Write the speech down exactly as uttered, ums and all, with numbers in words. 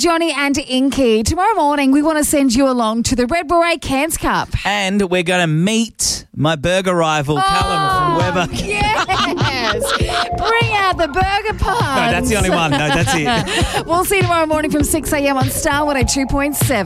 Johnny and Inky. Tomorrow morning, we want to send you along to the Red Beret Cairns Cup. And we're going to meet my burger rival, Callum from Weber. Yes. Bring out the burger puns. No, that's the only one. No, that's it. We'll see you tomorrow morning from six a.m. on Star one oh two point seven.